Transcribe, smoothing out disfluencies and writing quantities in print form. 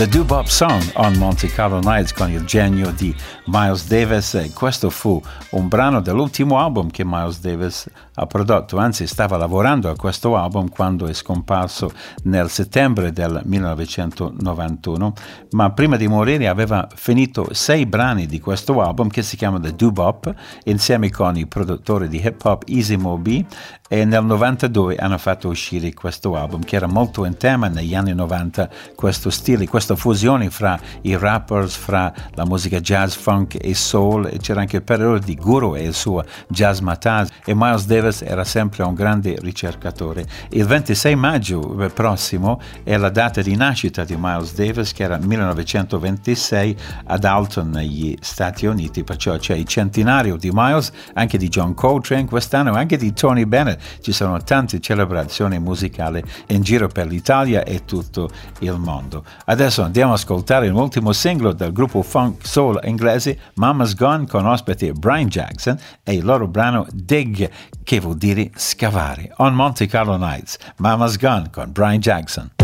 The Doo-Bop Song on Monte Carlo Nights con il genio di Miles Davis. E questo fu un brano dell'ultimo album che Miles Davis ha prodotto, anzi stava lavorando a questo album quando è scomparso nel settembre del 1991, ma prima di morire aveva finito 6 brani di questo album che si chiama The Doo-Bop insieme con i produttori di hip hop Easy Mo Bee, e nel 92 hanno fatto uscire questo album che era molto in tema negli anni 90, questo stile, questa fusione fra i rappers, fra la musica jazz, funk e soul, e c'era anche il periodo di Guru e il suo Jazzmatazz, e Miles Davis era sempre un grande ricercatore. Il 26 maggio prossimo è la data di nascita di Miles Davis, che era 1926 ad Alton negli Stati Uniti, perciò c'è il centenario di Miles, anche di John Coltrane quest'anno, anche di Tony Bennett. Ci sono tante celebrazioni musicali in giro per l'Italia e tutto il mondo. Adesso andiamo ad ascoltare l'ultimo singolo del gruppo funk soul inglese Mama's Gone, con ospite Brian Jackson e il loro brano Dig, che vuol dire scavare. On Monte Carlo Nights, Mama's Gone con Brian Jackson.